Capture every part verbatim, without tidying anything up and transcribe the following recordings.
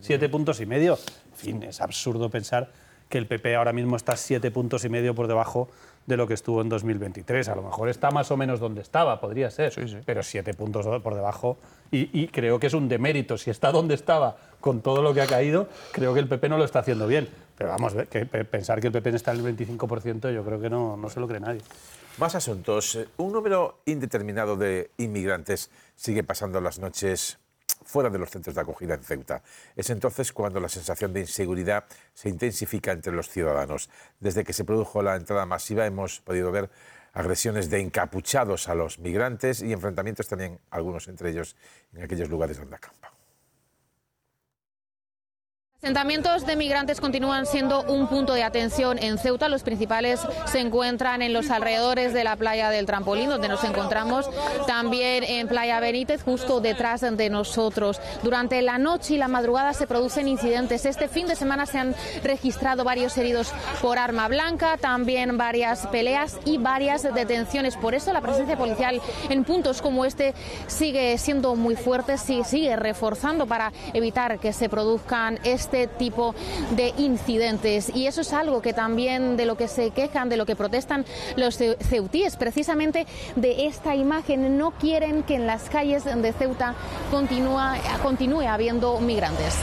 siete puntos y medio. En fin, es absurdo pensar que el P P ahora mismo está siete puntos y medio por debajo de lo que estuvo en dos mil veintitrés. A lo mejor está más o menos donde estaba, podría ser, sí, sí. pero siete puntos por debajo. Y, y creo que es un demérito. Si está donde estaba con todo lo que ha caído, creo que el P P no lo está haciendo bien. Pero vamos, que pensar que el P P está en el veinticinco por ciento, yo creo que no, no se lo cree nadie. Más asuntos. Un número indeterminado de inmigrantes sigue pasando las noches fuera de los centros de acogida en Ceuta. Es entonces cuando la sensación de inseguridad se intensifica entre los ciudadanos. Desde que se produjo la entrada masiva hemos podido ver agresiones de encapuchados a los migrantes y enfrentamientos también, algunos entre ellos, en aquellos lugares donde acampan. Asentamientos de migrantes continúan siendo un punto de atención en Ceuta. Los principales se encuentran en los alrededores de la playa del Trampolín, donde nos encontramos, también en Playa Benítez, justo detrás de nosotros. Durante la noche y la madrugada se producen incidentes. Este fin de semana se han registrado varios heridos por arma blanca, también varias peleas y varias detenciones. Por eso la presencia policial en puntos como este sigue siendo muy fuerte, sigue reforzando para evitar que se produzcan este este tipo de incidentes, y eso es algo que también de lo que se quejan, de lo que protestan los ceutíes, precisamente de esta imagen. No quieren que en las calles de Ceuta continúa, continúe habiendo migrantes.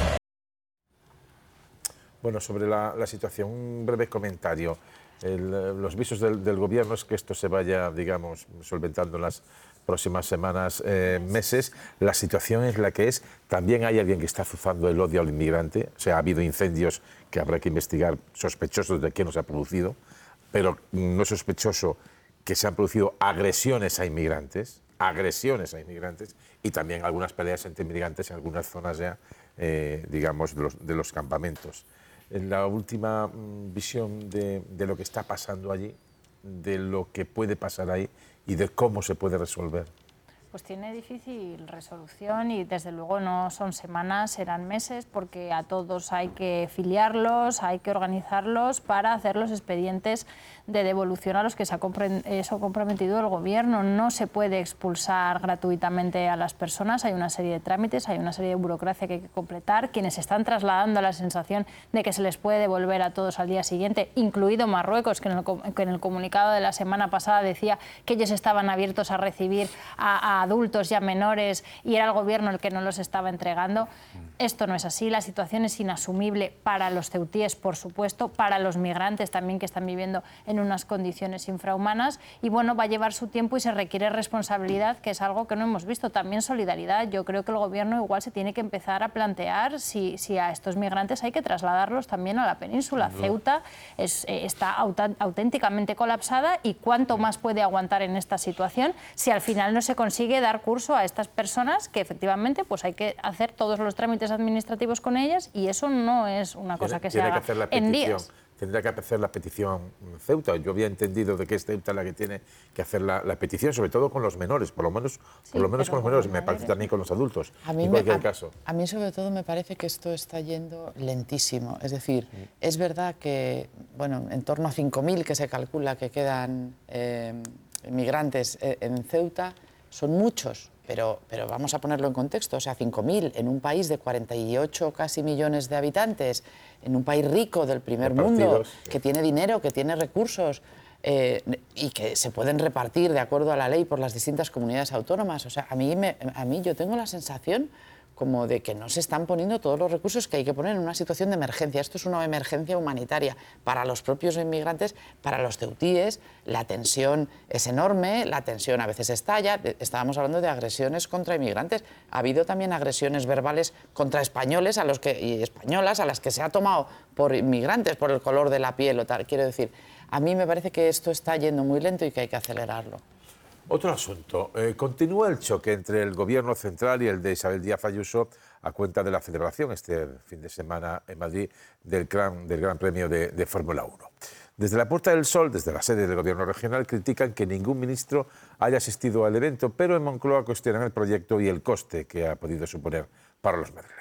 Bueno, sobre la, la situación, un breve comentario. El, los visos del, del gobierno es que esto se vaya, digamos, solventando en las próximas semanas, eh, meses. La situación es la que es. También hay alguien que está azuzando el odio al inmigrante. O sea, ha habido incendios que habrá que investigar, sospechosos de quién los ha producido, pero no es sospechoso que se han producido agresiones a inmigrantes, agresiones a inmigrantes, y también algunas peleas entre inmigrantes en algunas zonas ya, eh, digamos, de los, de los campamentos. En la última mm, visión de, de lo que está pasando allí, de lo que puede pasar ahí y de cómo se puede resolver. Pues tiene difícil resolución y desde luego no son semanas, serán meses, porque a todos hay que filiarlos, hay que organizarlos para hacer los expedientes de devolución a los que se ha comprometido el gobierno. No se puede expulsar gratuitamente a las personas, hay una serie de trámites, hay una serie de burocracia que hay que completar. Quienes están trasladando la sensación de que se les puede devolver a todos al día siguiente, incluido Marruecos, que en el, que en el comunicado de la semana pasada decía que ellos estaban abiertos a recibir a, a adultos y a menores y era el gobierno el que no los estaba entregando. Esto no es así, la situación es inasumible para los ceutíes, por supuesto, para los migrantes también, que están viviendo en unas condiciones infrahumanas, y bueno, va a llevar su tiempo y se requiere responsabilidad, que es algo que no hemos visto. También solidaridad. Yo creo que el gobierno igual se tiene que empezar a plantear si, si a estos migrantes hay que trasladarlos también a la península. No. Ceuta es, eh, está auténticamente colapsada, y cuánto más puede aguantar en esta situación si al final no se consigue dar curso a estas personas, que efectivamente pues hay que hacer todos los trámites administrativos con ellas, y eso no es una cosa que se haga en días. Tendrá que hacer la petición Ceuta. Yo había entendido de que es Ceuta la que tiene que hacer la, la petición, sobre todo con los menores, por lo menos, sí, por lo menos con los menores, me parece también con los adultos, a mí en cualquier me, a, caso. A mí sobre todo me parece que esto está yendo lentísimo. Es decir, sí. Es verdad que, bueno, en torno a cinco mil que se calcula que quedan eh, migrantes eh, en Ceuta, son muchos. Pero, pero vamos a ponerlo en contexto, o sea, cinco mil en un país de cuarenta y ocho casi millones de habitantes, en un país rico del primer mundo, sí. que tiene dinero, que tiene recursos eh, y que se pueden repartir de acuerdo a la ley por las distintas comunidades autónomas. O sea, a mí, me, a mí yo tengo la sensación como de que no se están poniendo todos los recursos que hay que poner en una situación de emergencia. Esto es una emergencia humanitaria para los propios inmigrantes, para los ceutíes. La tensión es enorme, la tensión a veces estalla. Estábamos hablando de agresiones contra inmigrantes. Ha habido también agresiones verbales contra españoles a los que, y españolas a las que se ha tomado por inmigrantes, por el color de la piel o tal. Quiero decir, a mí me parece que esto está yendo muy lento y que hay que acelerarlo. Otro asunto. Eh, continúa el choque entre el gobierno central y el de Isabel Díaz Ayuso a cuenta de la celebración este fin de semana en Madrid del Gran, del gran Premio de, de Fórmula uno. Desde la Puerta del Sol, desde la sede del gobierno regional, critican que ningún ministro haya asistido al evento, pero en Moncloa cuestionan el proyecto y el coste que ha podido suponer para los madrileños.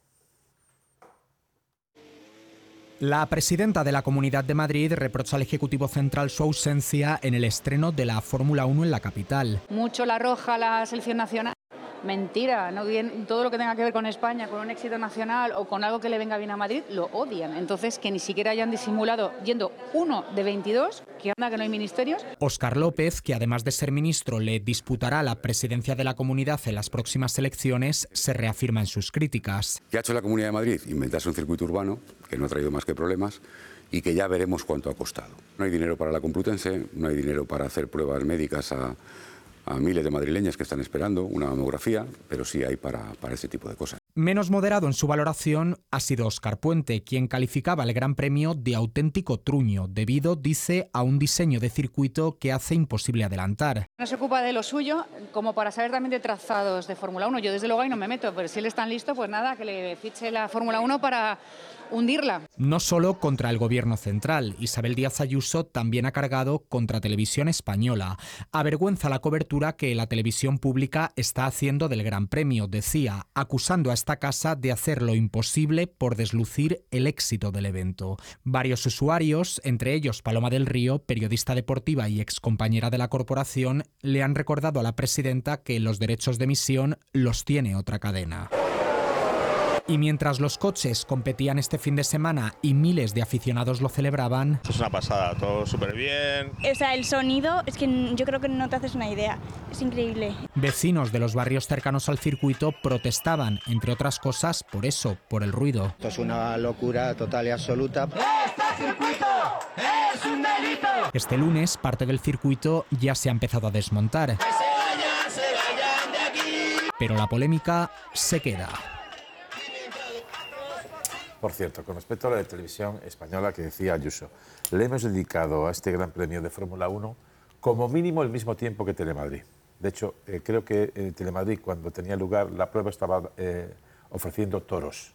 La presidenta de la Comunidad de Madrid reprocha al Ejecutivo Central su ausencia en el estreno de la Fórmula uno en la capital. Mucho la roja la selección nacional. Mentira, no bien, todo lo que tenga que ver con España, con un éxito nacional o con algo que le venga bien a Madrid, lo odian. Entonces, que ni siquiera hayan disimulado yendo uno de veintidós, que anda que no hay ministerios. Óscar López, que además de ser ministro le disputará la presidencia de la comunidad en las próximas elecciones, se reafirma en sus críticas. ¿Qué ha hecho la Comunidad de Madrid? Inventarse un circuito urbano que no ha traído más que problemas y que ya veremos cuánto ha costado. No hay dinero para la Complutense, no hay dinero para hacer pruebas médicas a... a miles de madrileñas que están esperando una mamografía, pero sí hay para, para ese tipo de cosas. Menos moderado en su valoración ha sido Óscar Puente, quien calificaba el Gran Premio de auténtico truño, debido, dice, a un diseño de circuito que hace imposible adelantar. No se ocupa de lo suyo, como para saber también de trazados de Fórmula uno. Yo desde luego ahí no me meto, pero si él está listo, pues nada, que le fiche la Fórmula uno para hundirla. No solo contra el gobierno central, Isabel Díaz Ayuso también ha cargado contra Televisión Española. Avergüenza la cobertura que la televisión pública está haciendo del Gran Premio, decía, acusando a esta casa de hacer lo imposible por deslucir el éxito del evento. Varios usuarios, entre ellos Paloma del Río, periodista deportiva y excompañera de la corporación, le han recordado a la presidenta que los derechos de emisión los tiene otra cadena. Y mientras los coches competían este fin de semana y miles de aficionados lo celebraban... Esto es una pasada, todo súper bien. O sea, el sonido, es que yo creo que no te haces una idea, es increíble. Vecinos de los barrios cercanos al circuito protestaban, entre otras cosas, por eso, por el ruido. Esto es una locura total y absoluta. ¡Este circuito es un delito! Este lunes, parte del circuito ya se ha empezado a desmontar. ¡Que se vayan, se vayan de aquí! Pero la polémica se queda. Por cierto, con respecto a la de Televisión Española que decía Ayuso, le hemos dedicado a este Gran Premio de Fórmula uno como mínimo el mismo tiempo que Telemadrid. De hecho, eh, creo que en Telemadrid, cuando tenía lugar la prueba, estaba eh, ofreciendo toros.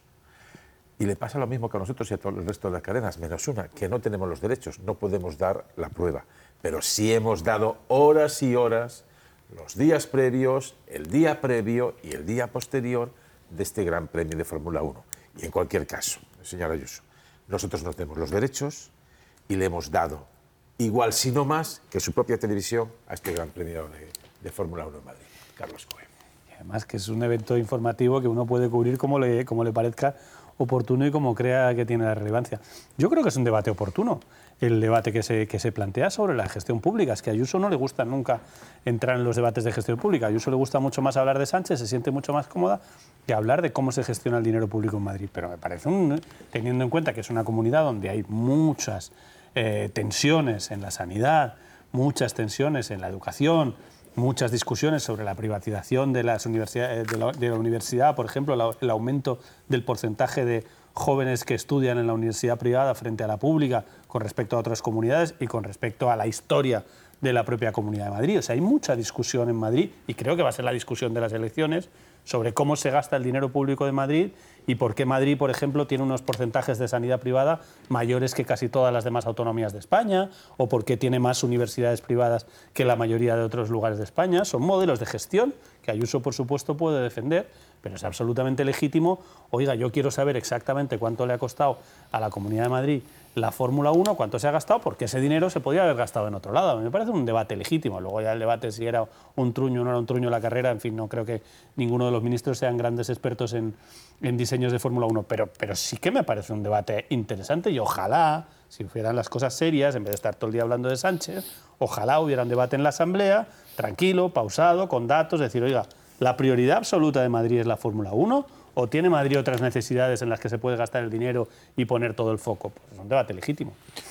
Y le pasa lo mismo que a nosotros y a todo el resto de las cadenas, menos una, que no tenemos los derechos, no podemos dar la prueba. Pero sí hemos dado horas y horas, los días previos, el día previo y el día posterior de este Gran Premio de Fórmula uno. Y en cualquier caso, señora Ayuso, nosotros no tenemos los derechos y le hemos dado, igual si no más, que su propia televisión a este Gran Premio de, de Fórmula uno en Madrid. Carlos Cohen. Y además que es un evento informativo que uno puede cubrir como le, como le parezca oportuno y como crea que tiene la relevancia. Yo creo que es un debate oportuno, el debate que se, que se plantea sobre la gestión pública. Es que a Ayuso no le gusta nunca entrar en los debates de gestión pública. A Ayuso le gusta mucho más hablar de Sánchez, se siente mucho más cómoda que hablar de cómo se gestiona el dinero público en Madrid. Pero me parece, un, teniendo en cuenta que es una comunidad donde hay muchas eh, tensiones en la sanidad, muchas tensiones en la educación, muchas discusiones sobre la privatización de, las universidades, de, la, de la universidad, por ejemplo, la, el aumento del porcentaje de jóvenes que estudian en la universidad privada frente a la pública con respecto a otras comunidades y con respecto a la historia de la propia Comunidad de Madrid. O sea, hay mucha discusión en Madrid y creo que va a ser la discusión de las elecciones sobre cómo se gasta el dinero público de Madrid y por qué Madrid, por ejemplo, tiene unos porcentajes de sanidad privada mayores que casi todas las demás autonomías de España, o por qué tiene más universidades privadas que la mayoría de otros lugares de España. Son modelos de gestión que Ayuso, por supuesto, puede defender, pero es absolutamente legítimo. Oiga, yo quiero saber exactamente cuánto le ha costado a la Comunidad de Madrid la Fórmula uno, cuánto se ha gastado, porque ese dinero se podría haber gastado en otro lado. A mí me parece un debate legítimo. Luego ya el debate si era un truño o no era un truño la carrera, en fin, no creo que ninguno de los ministros sean grandes expertos en, en diseños de Fórmula uno, pero, pero sí que me parece un debate interesante y ojalá, si fueran las cosas serias, en vez de estar todo el día hablando de Sánchez, ojalá hubiera un debate en la Asamblea, tranquilo, pausado, con datos, decir, oiga, ¿la prioridad absoluta de Madrid es la Fórmula uno? ¿O tiene Madrid otras necesidades en las que se puede gastar el dinero y poner todo el foco? Pues es un debate legítimo.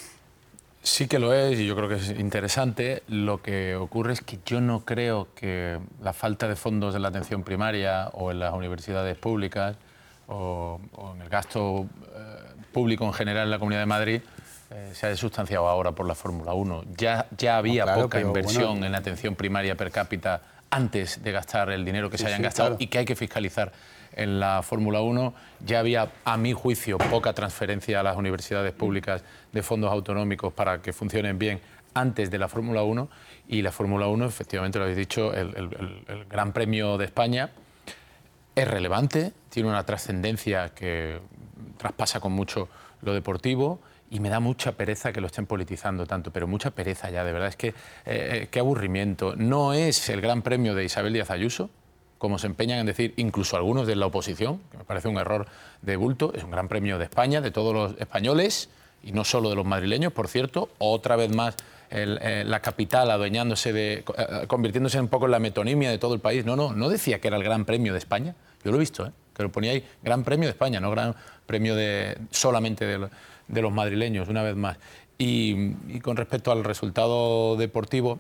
Sí que lo es y yo creo que es interesante. Lo que ocurre es que yo no creo que la falta de fondos en la atención primaria o en las universidades públicas o, o en el gasto eh, público en general en la Comunidad de Madrid eh, se haya sustanciado ahora por la Fórmula uno. Ya, ya había no, claro, poca inversión bueno, en la atención primaria per cápita antes de gastar el dinero que sí, se hayan sí, gastado claro. y que hay que fiscalizar en la Fórmula uno. Ya había, a mi juicio, poca transferencia a las universidades públicas de fondos autonómicos para que funcionen bien antes de la Fórmula uno. Y la Fórmula uno, efectivamente lo habéis dicho, el, el, el Gran Premio de España es relevante, tiene una trascendencia que traspasa con mucho lo deportivo y me da mucha pereza que lo estén politizando tanto, pero mucha pereza ya, de verdad. Es que, eh, qué aburrimiento. No es el Gran Premio de Isabel Díaz Ayuso, como se empeñan en decir incluso algunos de la oposición, que me parece un error de bulto. Es un gran premio de España, de todos los españoles, y no solo de los madrileños, por cierto. Otra vez más el, eh, la capital adueñándose de, eh, convirtiéndose un poco en la metonimia de todo el país. No, no, no decía que era el gran premio de España. Yo lo he visto, ¿eh? Que lo ponía ahí, gran premio de España, no gran premio de, solamente de, de los madrileños, una vez más. Y, y con respecto al resultado deportivo,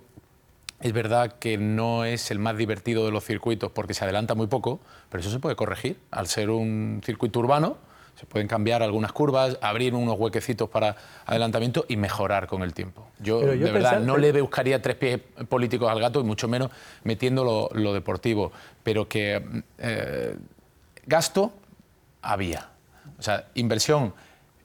es verdad que no es el más divertido de los circuitos porque se adelanta muy poco, pero eso se puede corregir. Al ser un circuito urbano, se pueden cambiar algunas curvas, abrir unos huequecitos para adelantamiento y mejorar con el tiempo. Yo, yo de verdad, no le buscaría tres pies políticos al gato y mucho menos metiendo lo, lo deportivo, pero que eh, gasto había. O sea, inversión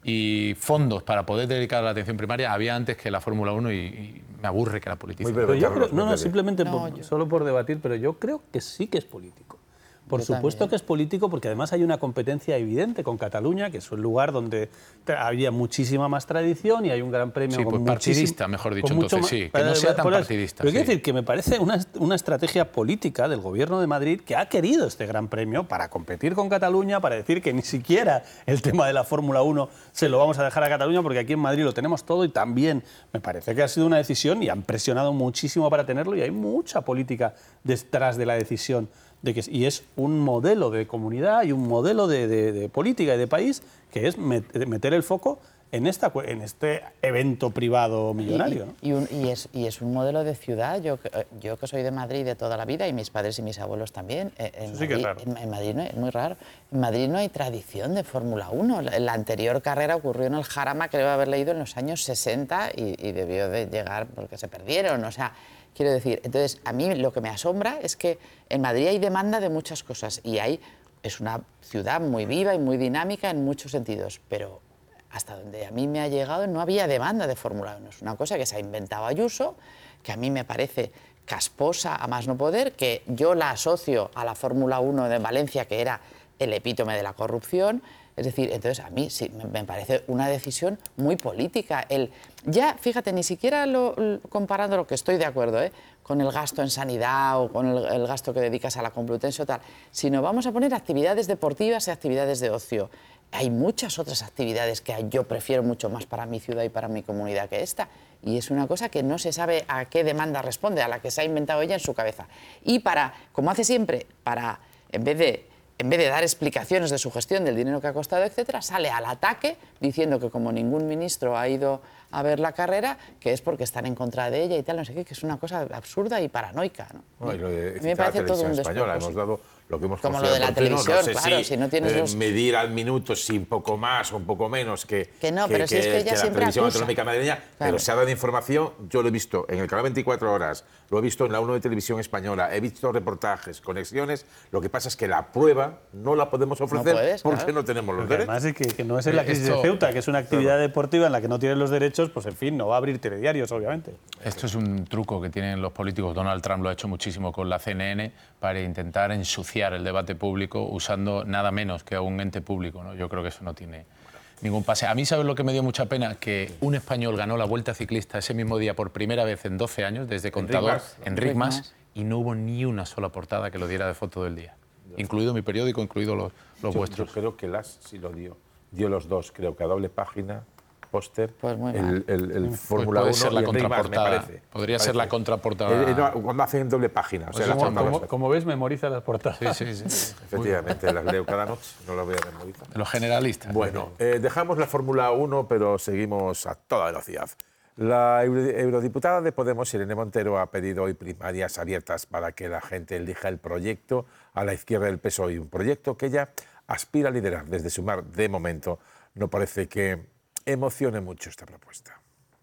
y fondos para poder dedicar a la atención primaria había antes que la Fórmula uno y, y me aburre que la política. Pero yo creo, no, no, simplemente no, por, yo... solo por debatir, pero yo creo que sí que es político. Por yo supuesto también. Que es político porque además hay una competencia evidente con Cataluña, que es un lugar donde había muchísima más tradición y hay un gran premio sí, con pues partidista, mejor dicho, entonces más, sí, que no sea tan partidista. Pero sí. quiero decir que me parece una, una estrategia política del Gobierno de Madrid que ha querido este gran premio para competir con Cataluña, para decir que ni siquiera el tema de la Fórmula uno se lo vamos a dejar a Cataluña porque aquí en Madrid lo tenemos todo, y también me parece que ha sido una decisión y han presionado muchísimo para tenerlo, y hay mucha política detrás de la decisión. De que, y es un modelo de comunidad y un modelo de, de, de política y de país que es meter el foco en, esta, en este evento privado millonario. Y, ¿no? y, un, y, es, y es un modelo de ciudad. Yo, yo que soy de Madrid de toda la vida, y mis padres y mis abuelos también. En, Eso sí Madrid, que es raro. En, en Madrid no, es muy raro. En Madrid no hay tradición de Fórmula uno. La, la anterior carrera ocurrió en el Jarama, creo haber leído, en los años sesenta y, y debió de llegar porque se perdieron. O sea, quiero decir, entonces, a mí lo que me asombra es que en Madrid hay demanda de muchas cosas y hay, es una ciudad muy viva y muy dinámica en muchos sentidos, pero hasta donde a mí me ha llegado no había demanda de Fórmula uno. Es una cosa que se ha inventado Ayuso, que a mí me parece casposa a más no poder, que yo la asocio a la Fórmula uno de Valencia, que era el epítome de la corrupción. Es decir, entonces a mí sí me parece una decisión muy política. El, ya, fíjate, ni siquiera lo, comparando lo que estoy de acuerdo, ¿eh? con el gasto en sanidad o con el, el gasto que dedicas a la Complutense o tal, sino vamos a poner actividades deportivas y actividades de ocio. Hay muchas otras actividades que yo prefiero mucho más para mi ciudad y para mi comunidad que esta. Y es una cosa que no se sabe a qué demanda responde, a la que se ha inventado ella en su cabeza. Y para, como hace siempre, para, en vez de... en vez de dar explicaciones de su gestión, del dinero que ha costado, etcétera, sale al ataque diciendo que como ningún ministro ha ido a ver la carrera, que es porque están en contra de ella y tal, no sé qué, que es una cosa absurda y paranoica, ¿no? No, y lo de, a mí me parece todo un española, hemos dado lo que hemos como lo de la televisión, no sé claro, si, si no tienes eh, los... medir al minuto si un poco más o un poco menos que, que, no, que, pero si que, es que ella que la siempre televisión acusa. autonómica madrileña, Claro. Pero se ha dado información, yo lo he visto en el canal veinticuatro horas, lo he visto en la uno de Televisión Española, he visto reportajes, conexiones, lo que pasa es que la prueba no la podemos ofrecer no puedes, porque claro. no tenemos los Porque derechos. además es que, que no es en la crisis Esto, de Ceuta, que es una actividad claro. deportiva en la que no tienes los derechos, pues en fin, no va a abrir telediarios, obviamente. Esto es un truco que tienen los políticos. Donald Trump lo ha hecho muchísimo con la C N N para intentar ensuciar el debate público usando nada menos que a un ente público, ¿no? Yo creo que eso no tiene ningún pase. A mí, ¿sabes lo que me dio mucha pena? Que un español ganó la Vuelta Ciclista ese mismo día por primera vez en doce años, desde Contador, Enric Mas, y no hubo ni una sola portada que lo diera de foto del día. Incluido mi periódico, incluido los, los yo, vuestros. Yo creo que las sí lo dio. Dio los dos, creo que a doble página, póster, pues el, el, el pues Fórmula puede uno ser la y contraportada. Más, me parece. Podría parece. ser la contraportada. Eh, eh, no, cuando hacen doble página. O sea, pues las como, como, como ves, memoriza las portadas. Sí, sí, sí. Efectivamente, las leo cada noche, no las voy a memorizar. Los generalistas. Bueno, eh, dejamos la Fórmula uno, pero seguimos a toda velocidad. La eurodiputada de Podemos, Irene Montero, ha pedido hoy primarias abiertas para que la gente elija el proyecto a la izquierda del P S O E, un proyecto que ella aspira a liderar desde Sumar. De momento, no parece que emocione mucho esta propuesta.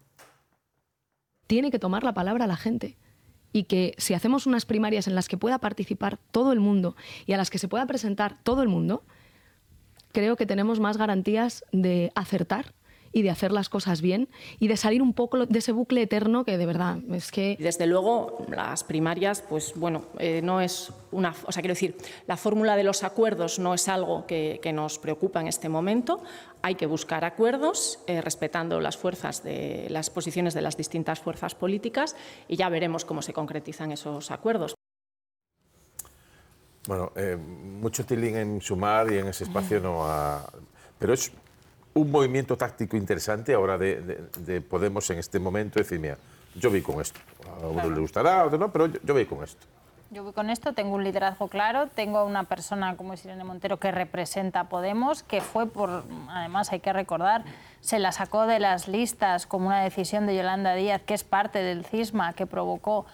Tiene que tomar la palabra la gente y que si hacemos unas primarias en las que pueda participar todo el mundo y a las que se pueda presentar todo el mundo, creo que tenemos más garantías de acertar y de hacer las cosas bien y de salir un poco de ese bucle eterno que de verdad es que... Desde luego, las primarias, pues bueno, eh, no es una... O sea, quiero decir, la fórmula de los acuerdos no es algo que, que nos preocupa en este momento. Hay que buscar acuerdos, eh, respetando las fuerzas de las posiciones de las distintas fuerzas políticas y ya veremos cómo se concretizan esos acuerdos. Bueno, eh, mucho tilín en Sumar y en ese espacio no ha... Pero es un movimiento táctico interesante ahora de, de, de Podemos en este momento, decir, mira, yo voy con esto. A uno le gustará, a otro no, pero yo, yo voy con esto. Yo voy con esto, tengo un liderazgo claro, tengo una persona como es Irene Montero que representa a Podemos, que fue por, además hay que recordar, se la sacó de las listas como una decisión de Yolanda Díaz, que es parte del cisma que provocó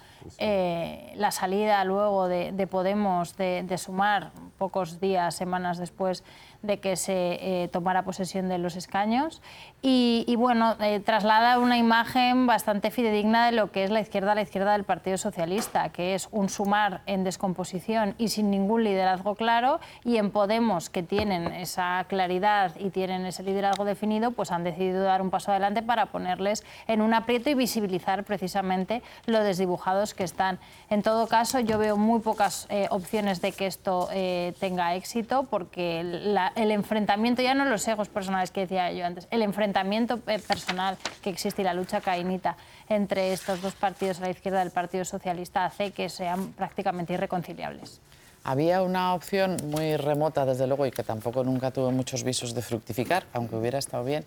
eh, la salida luego de, de Podemos de, de Sumar, pocos días, semanas después de que se eh, tomara posesión de los escaños. Y, y bueno, eh, traslada una imagen bastante fidedigna de lo que es la izquierda, la izquierda del Partido Socialista, que es un Sumar en descomposición y sin ningún liderazgo claro, y en Podemos, que tienen esa claridad y tienen ese liderazgo definido, pues han decidido dar un paso adelante para ponerles en un aprieto y visibilizar precisamente lo desdibujados que están. En todo caso, yo veo muy pocas eh, opciones de que esto eh, tenga éxito, porque la, el enfrentamiento, ya no los egos personales que decía yo antes, el enfrentamiento eh, personal que existe y la lucha caínita entre estos dos partidos a la izquierda del Partido Socialista hace que sean prácticamente irreconciliables. Había una opción muy remota, desde luego, y que tampoco nunca tuvo muchos visos de fructificar, aunque hubiera estado bien,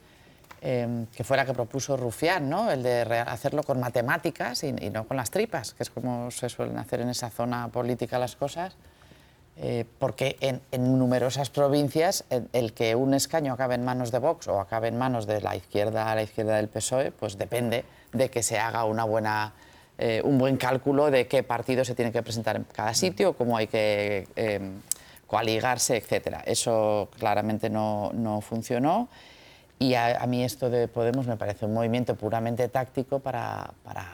eh, que fuera que propuso Rufián, ¿no? El de hacerlo con matemáticas y, y no con las tripas, que es como se suelen hacer en esa zona política las cosas, eh, porque en, en numerosas provincias el, el que un escaño acabe en manos de Vox o acabe en manos de la izquierda a la izquierda del P S O E, pues depende de que se haga una buena... Eh, un buen cálculo de qué partido se tiene que presentar en cada sitio, cómo hay que eh, coaligarse, etcétera. Eso claramente no, no funcionó y a, a mí esto de Podemos me parece un movimiento puramente táctico para, para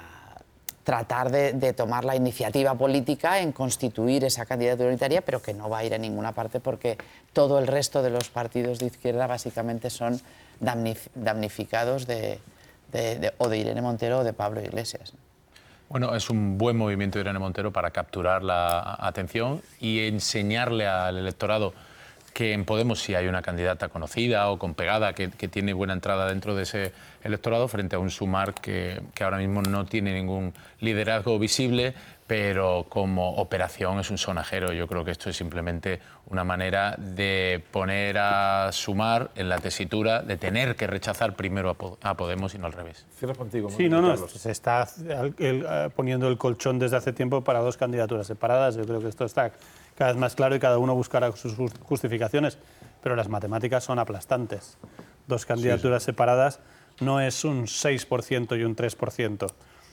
tratar de, de tomar la iniciativa política en constituir esa candidatura unitaria, pero que no va a ir a ninguna parte porque todo el resto de los partidos de izquierda básicamente son damnif damnificados de, de, de, o de Irene Montero o de Pablo Iglesias. Bueno, es un buen movimiento de Irene Montero para capturar la atención y enseñarle al electorado que en Podemos sí hay una candidata conocida o con pegada que, que tiene buena entrada dentro de ese electorado frente a un Sumar que, que ahora mismo no tiene ningún liderazgo visible, pero como operación es un sonajero. Yo creo que esto es simplemente una manera de poner a Sumar en la tesitura de tener que rechazar primero a Podemos y no al revés. Cierro contigo. Sí, no, no, se está el, el, poniendo el colchón desde hace tiempo para dos candidaturas separadas. Yo creo que esto está cada vez más claro y cada uno buscará sus justificaciones, pero las matemáticas son aplastantes. Dos candidaturas sí, sí. separadas no es un seis por ciento y un tres por ciento,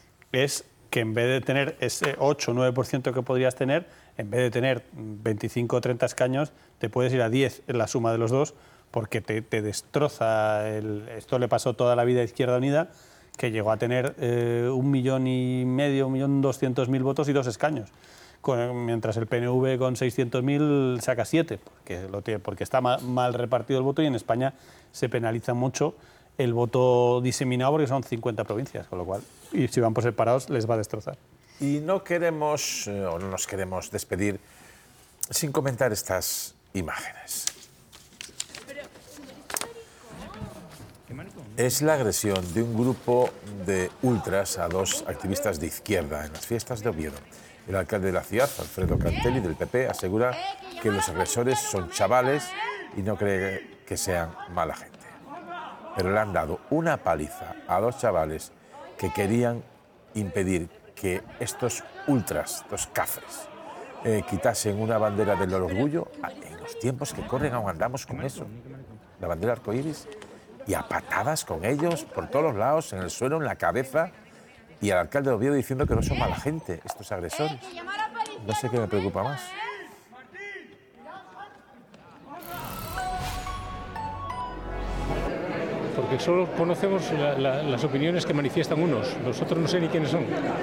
es que en vez de tener ese ocho o nueve por ciento que podrías tener, en vez de tener veinticinco o treinta escaños, te puedes ir a diez en la suma de los dos, porque te, te destroza. El, esto le pasó toda la vida a Izquierda Unida, que llegó a tener eh, un millón y medio, un millón doscientos mil votos y dos escaños. Con, mientras el P N V con seiscientos mil saca siete, porque, lo tiene, porque está mal, mal repartido el voto y en España se penaliza mucho el voto diseminado porque son cincuenta provincias, con lo cual, y si van por separados, les va a destrozar. Y no queremos, eh, o no nos queremos despedir sin comentar estas imágenes. Es la agresión de un grupo de ultras a dos activistas de izquierda en las fiestas de Oviedo. El alcalde de la ciudad, Alfredo Cantelli, del P P, asegura que los agresores son chavales y no cree que sean mala gente. Pero le han dado una paliza a dos chavales que querían impedir que estos ultras, estos cafres, eh, quitasen una bandera del orgullo. En los tiempos que corren aún andamos con eso, la bandera arcoíris, y a patadas con ellos por todos los lados, en el suelo, en la cabeza, y al alcalde de Oviedo diciendo que no son mala gente, estos agresores. No sé qué me preocupa más. Porque solo conocemos la, la, las opiniones que manifiestan unos, los otros no sé ni quiénes son.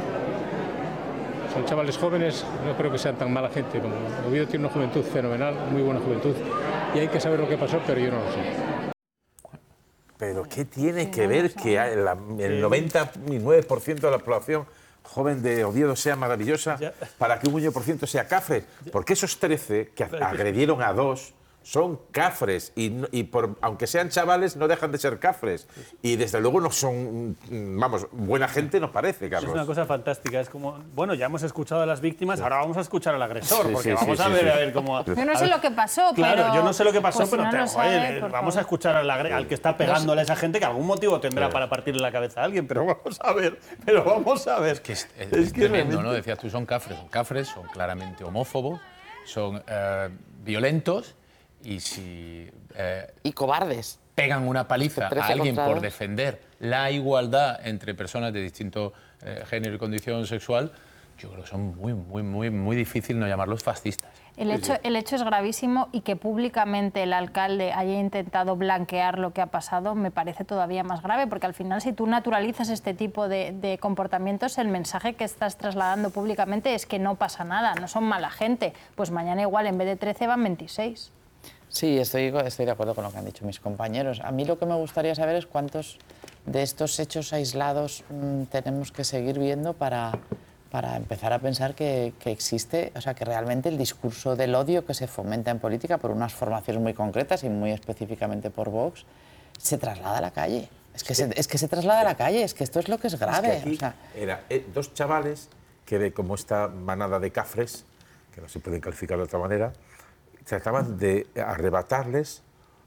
Son chavales jóvenes, no creo que sean tan mala gente. Como Oviedo tiene una juventud fenomenal, muy buena juventud, y hay que saber lo que pasó, pero yo no lo sé. ¿Pero qué tiene que ver que el noventa y nueve por ciento de la población joven de Oviedo sea maravillosa para que un uno por ciento sea cafre? Porque esos trece que agredieron a dos son cafres y, no- y por, aunque sean chavales no dejan de ser cafres y desde luego no son, vamos, buena gente nos parece, Carlos. Es una cosa fantástica, es como, bueno, ya hemos escuchado a las víctimas, ahora vamos a escuchar al agresor, Sí, porque sí, vamos sí, a sí, ver sí. a ver cómo... Yo no a sé ver- lo que pasó, Claro, pero... yo no sé lo que pasó, pues si pero no te- lo joder, sabe, por vamos a favor. escuchar al, agre- al que está pegándole a esa gente, que algún motivo tendrá Sí. para partirle la cabeza a alguien, pero vamos a ver, pero vamos a ver. Es que es, es- Es es que tremendo, realmente- ¿no? Decías tú, son cafres, son cafres, son claramente homófobos, son eh, violentos y si... eh, y cobardes. Pegan una paliza a precio alguien por comprado. defender la igualdad entre personas de distinto eh, género y condición sexual, yo creo que son muy, muy, muy, muy difícil no llamarlos fascistas. El hecho, el hecho es gravísimo y que públicamente el alcalde haya intentado blanquear lo que ha pasado me parece todavía más grave, porque al final si tú naturalizas este tipo de, de comportamientos, el mensaje que estás trasladando públicamente es que no pasa nada, no son mala gente. Pues mañana igual en vez de trece van veintiséis. Sí, estoy, estoy de acuerdo con lo que han dicho mis compañeros. A mí lo que me gustaría saber es cuántos de estos hechos aislados mmm, tenemos que seguir viendo para, para empezar a pensar que, que existe, o sea, que realmente el discurso del odio que se fomenta en política por unas formaciones muy concretas y muy específicamente por Vox, se traslada a la calle. Es que, se, es que se traslada a la calle, es que esto es lo que es grave. Es que aquí o sea, era eh, dos chavales que de como esta manada de cafres, que no se pueden calificar de otra manera, trataban de arrebatarles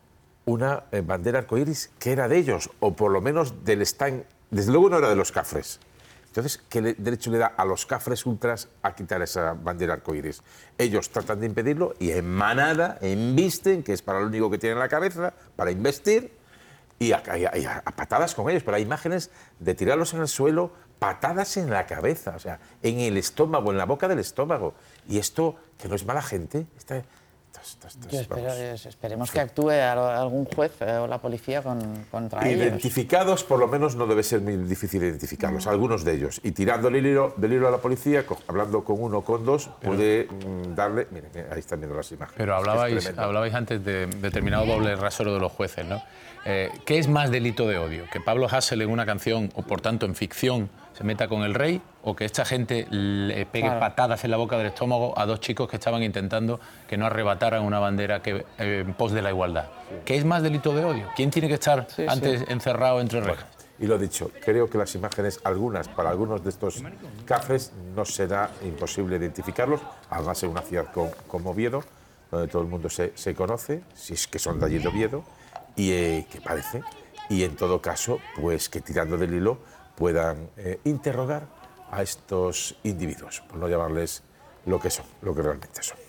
una eh, bandera arcoíris que era de ellos, o por lo menos del stand, desde luego no era de los cafres. Entonces, ¿qué le- derecho le da a los cafres ultras a quitar esa bandera arcoíris? Ellos tratan de impedirlo y en manada embisten, que es para lo único que tienen en la cabeza, para investir, y a, y a- y a- a patadas con ellos. Pero hay imágenes de tirarlos en el suelo, patadas en la cabeza, o sea, en el estómago, en la boca del estómago. Y esto, que no es mala gente, está... Esto, esto, yo esto, espero- vamos. esperemos que actúe algún juez eh, o la policía con, contra ellos. Identificados, por lo menos, no debe ser muy difícil identificarlos, algunos de ellos. Y tirando del hilo, del hilo a la policía, co- hablando con uno o con dos, puede mm, darle... Miren, miren, ahí están viendo las imágenes. Pero Es hablabais, tremendo. hablabais antes de determinado doble rasero de los jueces, ¿no? Eh, ¿Qué es más delito de odio? ¿Que Pablo Hasél en una canción, o por tanto en ficción, se meta con el rey? ¿O que esta gente le pegue Claro. patadas en la boca del estómago a dos chicos que estaban intentando que no arrebataran una bandera que, eh, en pos de la igualdad? ¿Qué es más delito de odio? ¿Quién tiene que estar Sí, antes sí. encerrado entre rejas? Y lo dicho, creo que las imágenes, algunas, para algunos de estos cafres, no será imposible identificarlos, además en una ciudad co- como Oviedo, donde todo el mundo se, se conoce, si es que son de allí de Oviedo, y eh, que parece, y en todo caso, pues que tirando del hilo puedan eh, interrogar a estos individuos, por no llamarles lo que son, lo que realmente son.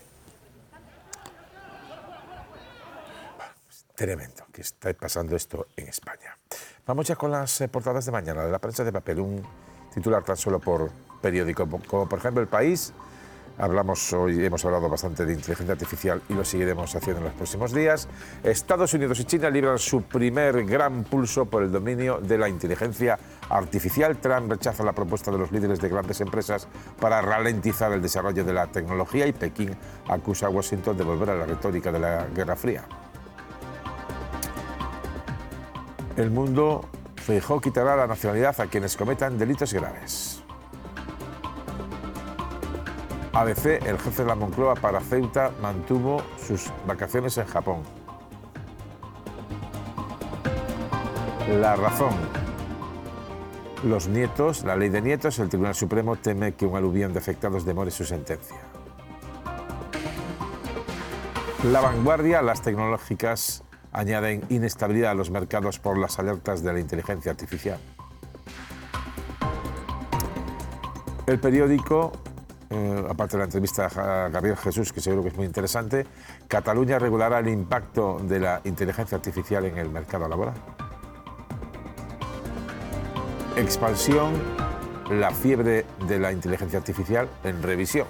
Tremendo que está pasando esto en España. Vamos ya con las eh, portadas de mañana de la prensa de papel, un titular tan solo por periódico, como, como por ejemplo El País. Hablamos hoy, hemos hablado bastante de inteligencia artificial y lo seguiremos haciendo en los próximos días. Estados Unidos y China libran su primer gran pulso por el dominio de la inteligencia artificial. Trump rechaza la propuesta de los líderes de grandes empresas para ralentizar el desarrollo de la tecnología y Pekín acusa a Washington de volver a la retórica de la Guerra Fría. El Mundo, Feijóo quitará la nacionalidad a quienes cometan delitos graves. A B C, el jefe de la Moncloa para Ceuta mantuvo sus vacaciones en Japón. La Razón. Los nietos, la ley de nietos, el Tribunal Supremo teme que un aluvión de afectados demore su sentencia. La Vanguardia, las tecnológicas añaden inestabilidad a los mercados por las alertas de la inteligencia artificial. El Periódico, eh, aparte de la entrevista a Gabriel Jesús, que seguro que es muy interesante, Cataluña regulará el impacto de la inteligencia artificial en el mercado laboral. Expansión, la fiebre de la inteligencia artificial en revisión.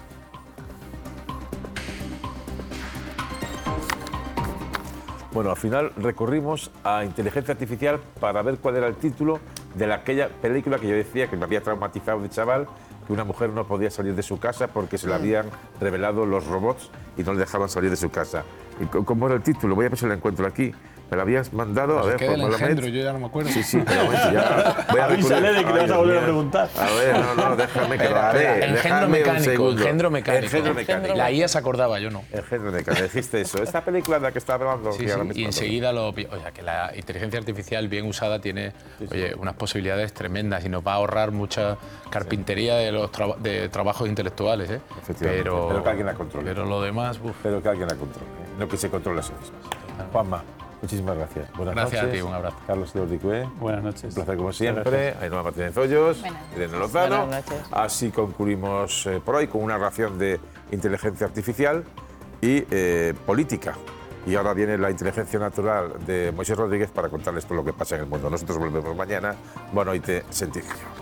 Bueno, al final recurrimos a inteligencia artificial para ver cuál era el título de aquella película que yo decía que me había traumatizado de chaval, que una mujer no podía salir de su casa porque se le habían revelado los robots y no le dejaban salir de su casa. ¿Y cómo era el título? Voy a ver si lo encuentro aquí. Me lo habías mandado, Pues a ver, queda el por engendro, yo ya no me acuerdo. Sí, sí, pero bueno, ya voy a Avísale de que le vas a volver a preguntar. A ver, no, no, déjame que lo Espera, haré. espera, engendro Dejadme un mecánico, segundo. engendro mecánico. Engendro mecánico. La I A se acordaba, yo no. Engendro mecánico, dijiste eso. Esta película de la que estaba hablando. Sí, que sí, ahora mismo y no. enseguida lo... O sea, que la inteligencia artificial bien usada tiene oye, unas posibilidades tremendas y nos va a ahorrar mucha carpintería de los traba- de trabajos intelectuales, ¿eh? Efectivamente, Pero, pero que alguien la controle. Pero lo demás, uf. Pero que alguien la controle, ¿eh? No que se controle a sí misma. Juanma, muchísimas gracias. Buenas Gracias noches. a ti, un abrazo. Carlos Dordicue. Buenas noches. Un placer como siempre. Ainhoa Martínez Hoyos, Irene Lozano. Buenas noches. Así concluimos eh, por hoy con una ración de inteligencia artificial y eh, política. Y ahora viene la inteligencia natural de Moisés Rodríguez para contarles todo lo que pasa en el mundo. Nosotros volvemos mañana. Buenas noches, Sentircio.